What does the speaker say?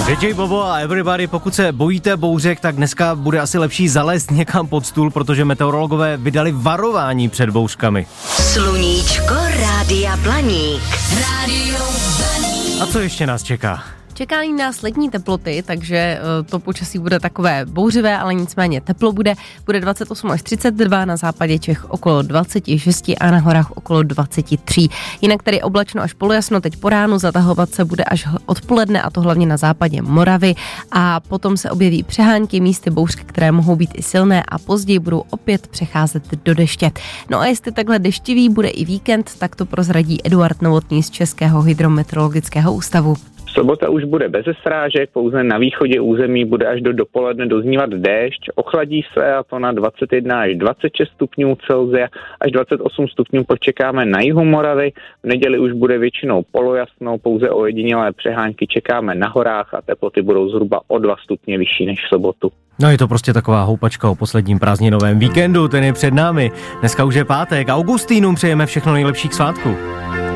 DJ Bobo a Everybody, pokud se bojíte bouřek, tak dneska bude asi lepší zalézt někam pod stůl, protože meteorologové vydali varování před bouřkami. Sluníčko Rádia Blaník. Rádio A co ještě nás čeká? Čekají nás letní teploty, takže to počasí bude takové bouřivé, ale nicméně teplo bude 28 až 32, na západě Čech okolo 26 a na horách okolo 23. Jinak tady oblačno až polojasno, teď po ránu, zatahovat se bude až odpoledne, a to hlavně na západě Moravy, a potom se objeví přehánky, místy bouřky, které mohou být i silné, a později budou opět přecházet do deště. No a jestli takhle deštivý bude i víkend, tak to prozradí Eduard Novotný z Českého hydrometeorologického ústavu. Sobota už bude bez srážek, pouze na východě území bude až do dopoledne doznívat déšť, ochladí se, a to na 21 až 26 stupňů Celsia, až 28 stupňů počekáme na jihu Moravy. V neděli už bude většinou polojasno, pouze ojedinělé přehánky čekáme na horách a teploty budou zhruba o 2 stupně vyšší než v sobotu. No je to prostě taková houpačka o posledním prázdninovém víkendu, ten je před námi. Dneska už je pátek, Augustínům přejeme všechno nejlepší k svátku.